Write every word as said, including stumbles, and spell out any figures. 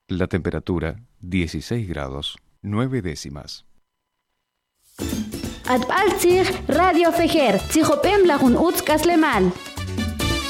La temperatura dieciséis grados nueve décimas. Atbaltzig Radio Fejer, Tzijopem lagun utz kaslemal.